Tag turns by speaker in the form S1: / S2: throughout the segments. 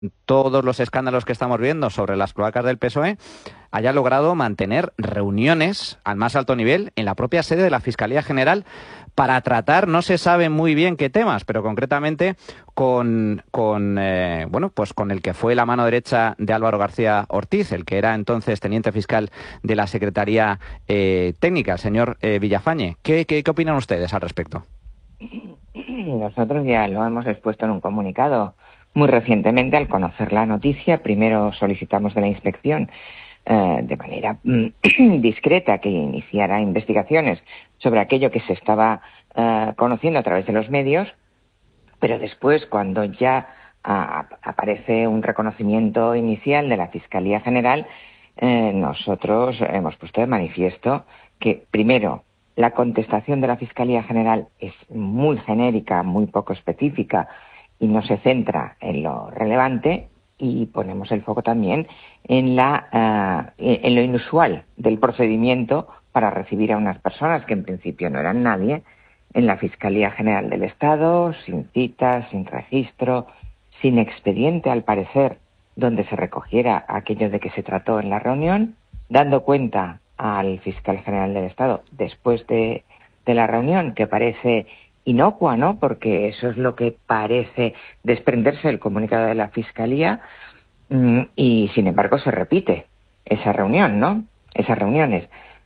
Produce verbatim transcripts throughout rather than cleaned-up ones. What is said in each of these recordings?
S1: todos los escándalos que estamos viendo sobre las cloacas del P S O E, haya logrado mantener reuniones al más alto nivel en la propia sede de la Fiscalía General para tratar, no se sabe muy bien qué temas, pero concretamente con, con eh, bueno, pues con el que fue la mano derecha de Álvaro García Ortiz, el que era entonces teniente fiscal de la Secretaría eh, Técnica, el señor eh, Villafañe. ¿Qué, qué, ¿Qué opinan ustedes al respecto?
S2: Nosotros ya lo hemos expuesto en un comunicado. Muy recientemente, al conocer la noticia, primero solicitamos de la inspección eh, de manera mm, discreta que iniciara investigaciones sobre aquello que se estaba eh, conociendo a través de los medios, pero después, cuando ya a, aparece un reconocimiento inicial de la Fiscalía General, eh, nosotros hemos puesto de manifiesto que, primero, la contestación de la Fiscalía General es muy genérica, muy poco específica y no se centra en lo relevante, y ponemos el foco también en, la, uh, en lo inusual del procedimiento para recibir a unas personas que en principio no eran nadie en la Fiscalía General del Estado, sin cita, sin registro, sin expediente, al parecer, donde se recogiera aquello de que se trató en la reunión, dando cuenta al fiscal general del Estado después de, de la reunión, que parece inocua, ¿no? Porque eso es lo que parece desprenderse del comunicado de la Fiscalía, y sin embargo se repite esa reunión, ¿no? Esas reuniones.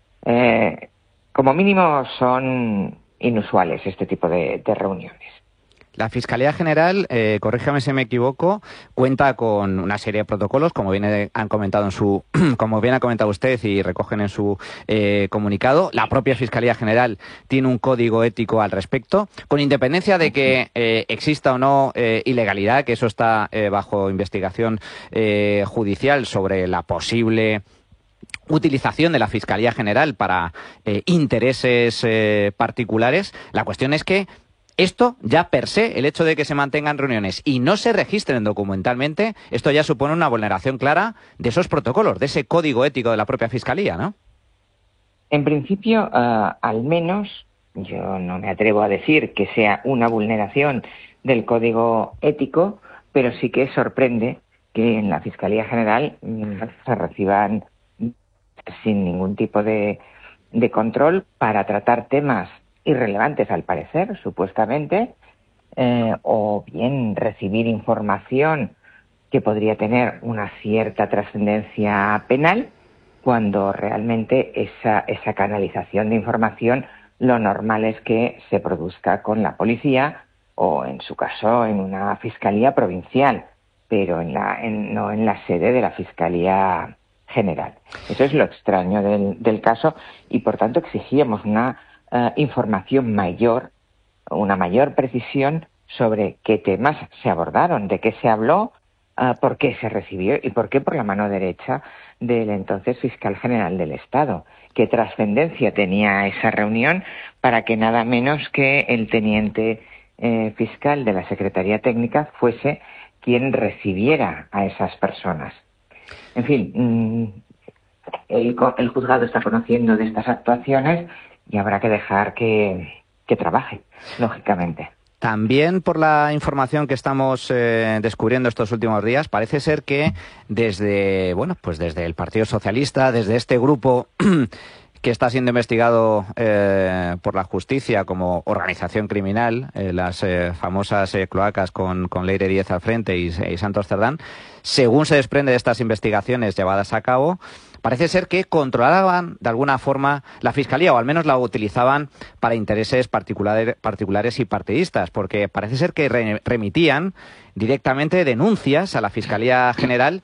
S2: Eh, como mínimo son inusuales este tipo de, de reuniones.
S1: La Fiscalía General, eh, corríjame si me equivoco, cuenta con una serie de protocolos, como bien han comentado en su, como bien ha comentado usted y recogen en su eh, comunicado. La propia Fiscalía General tiene un código ético al respecto, con independencia de que eh, exista o no eh, ilegalidad, que eso está eh, bajo investigación eh, judicial sobre la posible utilización de la Fiscalía General para eh, intereses eh, particulares. La cuestión es que esto ya per se, el hecho de que se mantengan reuniones y no se registren documentalmente, esto ya supone una vulneración clara de esos protocolos, de ese código ético de la propia Fiscalía, ¿no?
S2: En principio, uh, al menos, yo no me atrevo a decir que sea una vulneración del código ético, pero sí que sorprende que en la Fiscalía General mm, se reciban sin ningún tipo de, de control para tratar temas irrelevantes, al parecer, supuestamente, eh, o bien recibir información que podría tener una cierta trascendencia penal, cuando realmente esa, esa canalización de información lo normal es que se produzca con la policía o, en su caso, en una fiscalía provincial, pero en la, en, no en la sede de la Fiscalía General. Eso es lo extraño del, del caso, y por tanto exigíamos una uh, información mayor, una mayor precisión sobre qué temas se abordaron, de qué se habló, uh, por qué se recibió y por qué por la mano derecha del entonces fiscal general del Estado. Qué trascendencia tenía esa reunión para que nada menos que el teniente eh, fiscal de la Secretaría Técnica fuese quien recibiera a esas personas. En fin, el, el juzgado está conociendo de estas actuaciones y habrá que dejar que, que trabaje, lógicamente.
S1: También, por la información que estamos eh, descubriendo estos últimos días, parece ser que desde, bueno, pues desde el Partido Socialista, desde este grupo que está siendo investigado eh, por la justicia como organización criminal, eh, las eh, famosas eh, cloacas con, con Leire Díez al frente y, y Santos Cerdán, según se desprende de estas investigaciones llevadas a cabo, parece ser que controlaban de alguna forma la Fiscalía, o al menos la utilizaban para intereses particulares, particulares y partidistas, porque parece ser que re, remitían directamente denuncias a la Fiscalía General,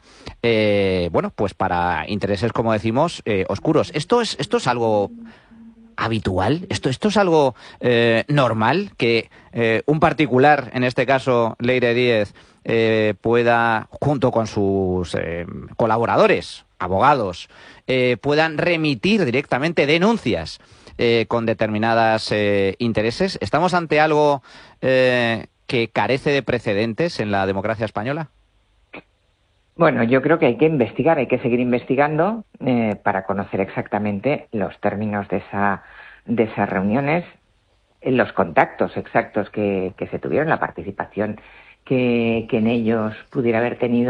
S1: eh, bueno, pues para intereses, como decimos, eh, oscuros. ¿Esto es, esto es algo habitual? ¿Esto, esto es algo eh, normal? Que eh, un particular, en este caso Leire Díez, eh, pueda, junto con sus eh, colaboradores, abogados, eh, puedan remitir directamente denuncias eh, con determinadas eh, intereses. ¿Estamos ante algo eh, que carece de precedentes en la democracia española?
S2: Bueno, yo creo que hay que investigar, hay que seguir investigando eh, para conocer exactamente los términos de, esa, de esas reuniones, los contactos exactos que, que se tuvieron, la participación que, que en ellos pudiera haber tenido